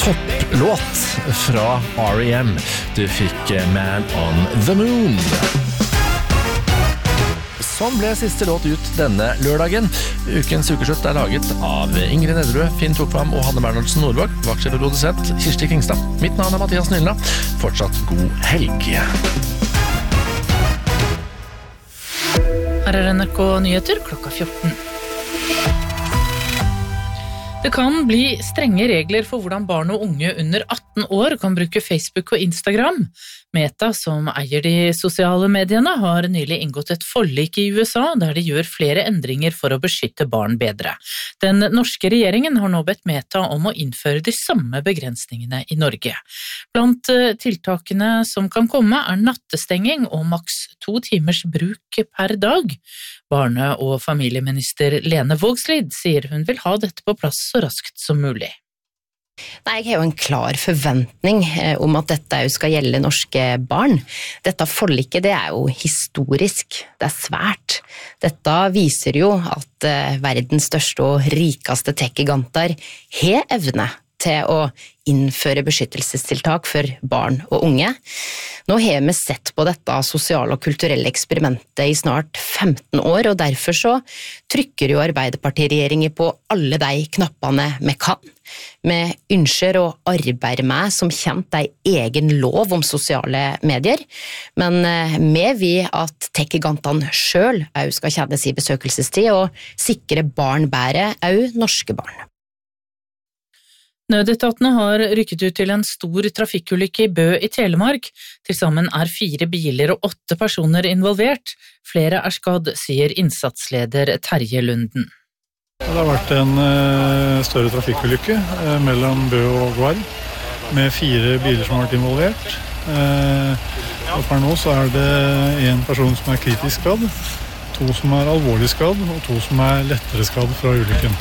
topplåt fra R.E.M. Du fikk Man on the Moon. Sånn ble siste låt ut denne lørdagen. Ukens ukeslutt er laget av Ingrid Nedderud, Finn Tokvam og Hanne Bernhardsen Nordbakk. Vaktsjef og produsent Kirsti Kingstad. Mitt navn er Mathias Nylna. Fortsatt god helg. Her er NRK Nyheter klokka 14. Det kan bli strenge regler for hvordan barn og unge under 18 år kan bruke Facebook og Instagram. Meta, som eier de sosiale mediene, har nylig inngått et forlik i USA der de gjør flere endringer for å beskytte barn bedre. Den norske regjeringen har nå bedt Meta om å innføre de samme begrensningene i Norge. Blant tiltakene som kan komme er nattestenging og maks 2 timers bruk per dag. Barne- og familieminister Lene Vågslid sier hun vil ha dette på plass så raskt som mulig. Nei, jeg har jo en klar forventning om at dette skal gjelde norske barn. Dette forliket, det er jo historisk. Det er svært. Dette viser jo at verdens største og rikeste tech-giganter har evne til å innføre beskyttelsestiltak for barn og unge. Nå har vi sett på dette sosiale og kulturelle eksperimentet i snart 15 år, og derfor så trykker jo Arbeiderpartiregjeringen på alle de knappene vi kan. Vi ønsker å arbeide med som kjent en egen lov om sosiale medier, men vi vil at tech-gigantene selv også skal kjenne sin besøkelsestid og sikre barn bedre, også norske barn. Nødetatene har rykket ut til en stor trafikkulykke i Bø i Telemark. Til sammen er 4 biler og 8 personer involvert. Flere er skadd, sier innsatsleder Terje Lunden. Det har vært en større trafikkulykke mellom Bø og Gvarv, med 4 biler som har vært involvert. Og for nå så er det en person som er kritisk skadd, 2 som er alvorlig skadd, og 2 som er lettere skadd fra ulykken.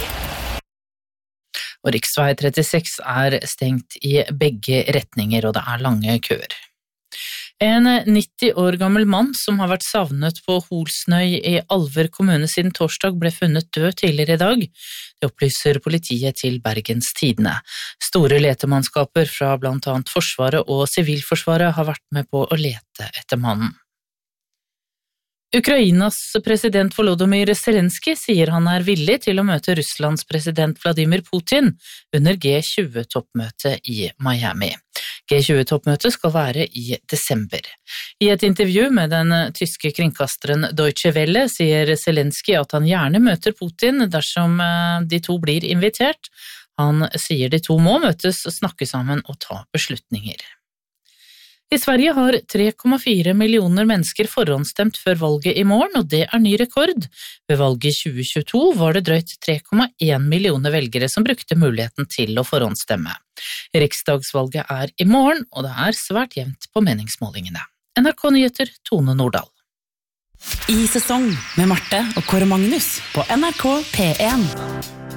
Og riksvei 36 er stengt i begge retninger, og det er lange køer. En 90 år gammel mann som har vært savnet på Holsnøy i Alver kommune siden torsdag ble funnet død tidligere i dag. Det opplyser politiet til Bergens Tidende. Store letemannskaper fra blant annet Forsvaret og Sivilforsvaret har vært med på å lete etter mannen. Ukrainas president Volodymyr Zelensky sier han er villig til å møte Russlands president Vladimir Putin under G20-toppmøtet i Miami. G20-toppmøtet skal være i desember. I et intervju med den tyske kringkasteren Deutsche Welle sier Zelensky at han gjerne møter Putin dersom de to blir invitert. Han sier de to må møtes, snakke sammen og ta beslutninger. I Sverige har 3,4 millioner mennesker forhåndsstemt før valget i morgen, og det er ny rekord. Ved valget i 2022 var det drøyt 3,1 millioner velgere som brukte muligheten til å forhåndsstemme. Riksdagsvalget er i morgen, og det er svært jevnt på meningsmålingene. NRK Nyheter, Tone Nordahl. I sesong med Marte og Kåre Magnus på NRK P1.